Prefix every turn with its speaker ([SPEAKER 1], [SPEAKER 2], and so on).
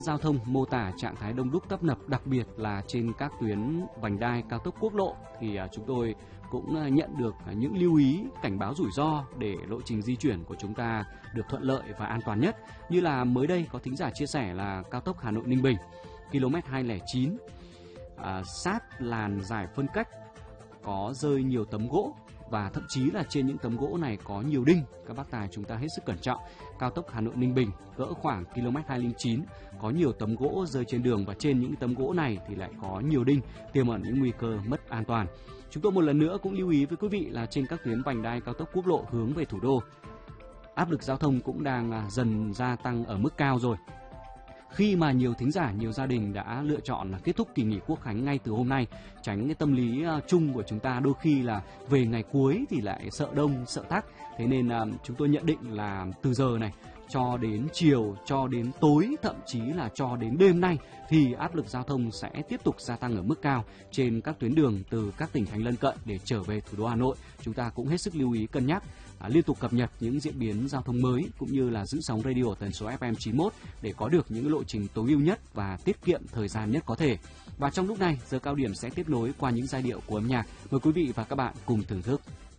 [SPEAKER 1] Giao thông mô tả trạng thái đông đúc tấp nập, đặc biệt là trên các tuyến vành đai cao tốc quốc lộ thì chúng tôi cũng nhận được những lưu ý cảnh báo rủi ro để lộ trình di chuyển của chúng ta được thuận lợi và an toàn nhất. Như là mới đây có thính giả chia sẻ là cao tốc Hà Nội Ninh Bình km 209 sát làn giải phân cách có rơi nhiều tấm gỗ và thậm chí là trên những tấm gỗ này có nhiều đinh. Các bác tài chúng ta hết sức cẩn trọng. Cao tốc Hà Nội Ninh Bình cỡ khoảng km 209 có nhiều tấm gỗ rơi trên đường và trên những tấm gỗ này thì lại có nhiều đinh, tiềm ẩn những nguy cơ mất an toàn. Chúng tôi một lần nữa cũng lưu ý với quý vị là trên các tuyến vành đai cao tốc quốc lộ hướng về thủ đô, áp lực giao thông cũng đang dần gia tăng ở mức cao rồi. Khi mà nhiều thính giả, nhiều gia đình đã lựa chọn là kết thúc kỳ nghỉ Quốc khánh ngay từ hôm nay, tránh cái tâm lý chung của chúng ta đôi khi là về ngày cuối thì lại sợ đông, sợ tắc. Thế nên chúng tôi nhận định là từ giờ này cho đến chiều, cho đến tối, thậm chí là cho đến đêm nay thì áp lực giao thông sẽ tiếp tục gia tăng ở mức cao trên các tuyến đường từ các tỉnh thành lân cận để trở về thủ đô Hà Nội. Chúng ta cũng hết sức lưu ý cân nhắc liên tục cập nhật những diễn biến giao thông mới cũng như là giữ sóng radio ở tần số FM 91 để có được những lộ trình tối ưu nhất và tiết kiệm thời gian nhất có thể. Và trong lúc này, giờ cao điểm sẽ tiếp nối qua những giai điệu của âm nhạc. Mời quý vị và các bạn cùng thưởng thức.